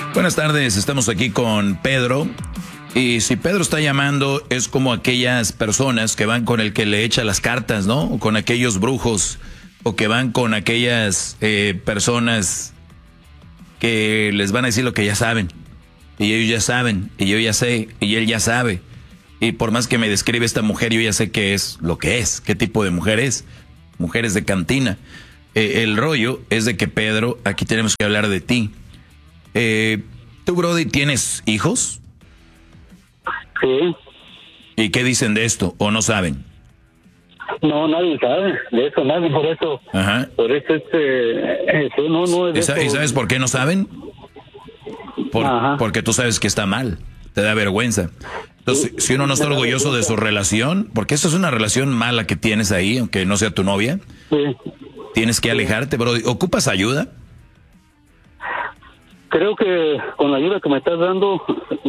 Buenas tardes, estamos aquí con Pedro. Y si Pedro está llamando, es como aquellas personas que van con el que le echa las cartas, ¿no? O con aquellos brujos, o que van con aquellas personas que les van a decir lo que ya saben. Y ellos ya saben, y yo ya sé, y él ya sabe. Y por más que me describe esta mujer, yo ya sé qué es lo que es, qué tipo de mujer es. Mujeres de cantina. El rollo es de que, Pedro, aquí tenemos que hablar de ti. ¿Tú, Brody, tienes hijos? Sí. ¿Y qué dicen de esto? ¿O no saben? No, nadie sabe de eso, nadie, por eso. Ajá. Por eso no es de ¿Y sabes por qué no saben? Porque tú sabes que está mal, te da vergüenza. Entonces, si uno no está orgulloso de su relación, porque esta es una relación mala que tienes ahí, aunque no sea tu novia, sí. Tienes que alejarte, Brody. ¿Ocupas ayuda? Creo que con la ayuda que me estás dando,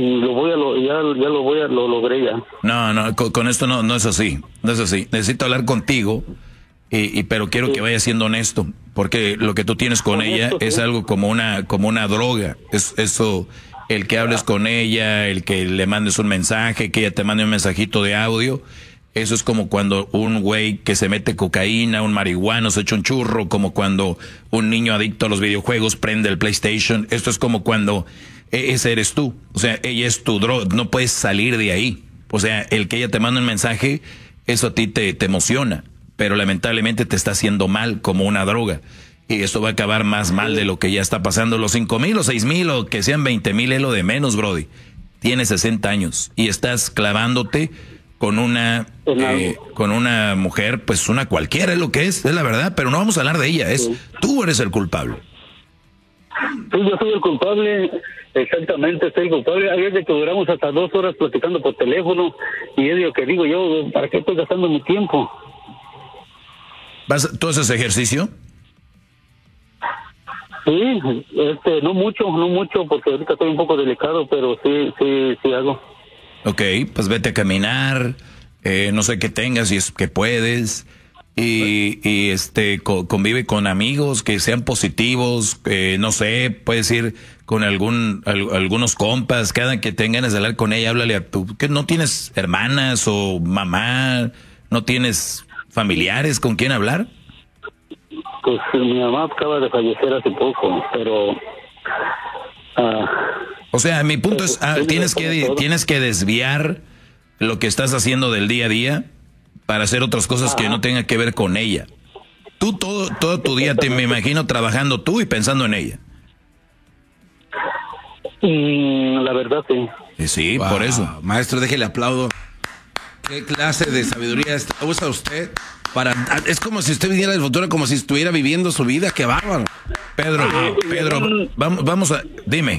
lo logré ya. No, con esto no es así. No es así. Necesito hablar contigo, pero quiero que vayas siendo honesto, porque lo que tú tienes con ella es algo como una droga. Es eso, el que hables con ella, el que le mandes un mensaje, que ella te mande un mensajito de audio. Eso es como cuando un güey que se mete cocaína, un marihuano se echa un churro, como cuando un niño adicto a los videojuegos prende el PlayStation. Esto es como cuando ese eres tú. O sea, ella es tu droga, no puedes salir de ahí. O sea, el que ella te manda un mensaje, eso a ti te emociona, pero lamentablemente te está haciendo mal como una droga. Y esto va a acabar más mal de lo que ya está pasando. Los 5,000 o 6,000 o que sean 20,000 es lo de menos, Brody. Tienes 60 años y estás clavándote con una mujer, pues una cualquiera, es lo que es la verdad, pero no vamos a hablar de ella, tú eres el culpable. Sí, yo soy el culpable, exactamente, soy el culpable. Ayer de que duramos hasta 2 horas platicando por teléfono, y es lo que digo yo, ¿para qué estoy gastando mi tiempo? ¿Tú haces ejercicio? Sí, no mucho, porque ahorita estoy un poco delicado, pero sí hago. Ok, pues vete a caminar, no sé qué tengas, si es que puedes, y convive con amigos que sean positivos, no sé, puedes ir con algunos compas, cada que tengan ganas de hablar con ella, háblale a tu, que no tienes hermanas o mamá, no tienes familiares con quien hablar. Pues mi mamá acaba de fallecer hace poco, pero o sea, mi punto es, tienes que desviar lo que estás haciendo del día a día para hacer otras cosas que no tengan que ver con ella. Tú todo tu día me imagino trabajando tú y pensando en ella. La verdad, sí. Sí, wow. Por eso. Maestro, déjele aplaudo. ¿Qué clase de sabiduría usa usted? Es como si usted viniera del futuro, como si estuviera viviendo su vida. ¡Qué bárbaro! Pedro, vamos a... Dime.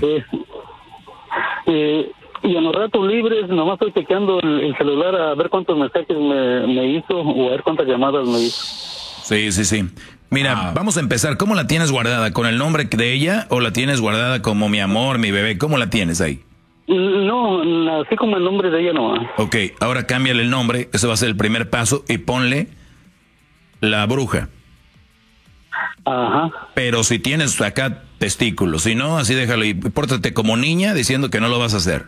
Y en los ratos libres, nomás estoy chequeando el celular a ver cuántos mensajes me hizo o a ver cuántas llamadas me hizo. Sí. Mira, vamos a empezar. ¿Cómo la tienes guardada? ¿Con el nombre de ella o la tienes guardada como mi amor, mi bebé? ¿Cómo la tienes ahí? No, así como el nombre de ella no. Ok, ahora cámbiale el nombre. Ese va a ser el primer paso y ponle La Bruja. Ajá. Pero si tienes acá testículos, si no, así déjalo y pórtate como niña diciendo que no lo vas a hacer.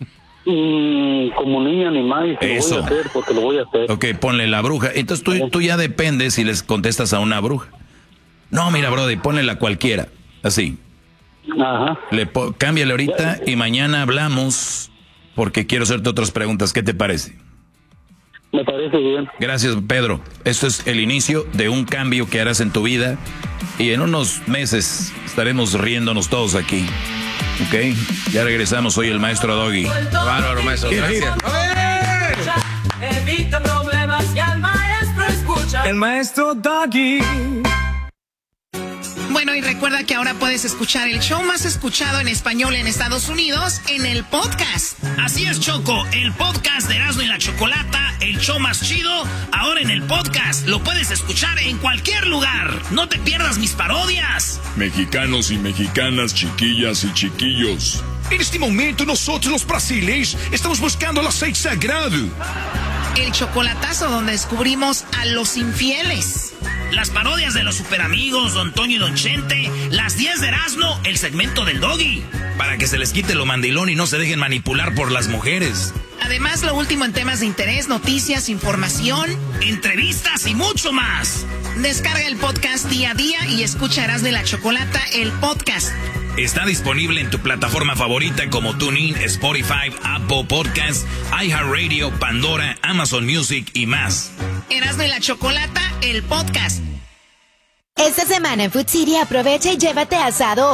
Como niña ni más, eso. Lo voy a hacer porque lo voy a hacer. Ok, ponle La Bruja. Entonces tú ya dependes si les contestas a una bruja. No, mira, brody, ponle la cualquiera, así. Ajá. Cámbiale ahorita y mañana hablamos porque quiero hacerte otras preguntas. ¿Qué te parece? Me parece bien. Gracias, Pedro. Esto es el inicio de un cambio que harás en tu vida y en unos meses estaremos riéndonos todos aquí. ¿Ok? Ya regresamos. Soy el maestro Doggy. Bárbaro, maestro. Gracias. Evita problemas y al maestro escucha. El maestro Doggy. Bueno, y recuerda que ahora puedes escuchar el show más escuchado en español en Estados Unidos en el podcast. Así es, Choco, el podcast de Erasmo y la Chocolata, el show más chido, ahora en el podcast. Lo puedes escuchar en cualquier lugar. No te pierdas mis parodias. Mexicanos y mexicanas, chiquillas y chiquillos. En este momento nosotros los brasileños estamos buscando el aceite sagrado. El chocolatazo donde descubrimos a los infieles. las parodias de los Superamigos, Don Toño y Don Chente, las 10 de Erasmo, el segmento del Doggy. Para que se les quite lo mandilón y no se dejen manipular por las mujeres. Además, lo último en temas de interés, noticias, información, entrevistas y mucho más. Descarga el podcast día a día y escucha Erasmo y la Chocolata, el podcast. Está disponible en tu plataforma favorita como TuneIn, Spotify, Apple Podcasts, iHeartRadio, Pandora, Amazon Music y más. Erasmo y la Chocolata, el podcast. Esta semana en Food City aprovecha y llévate asado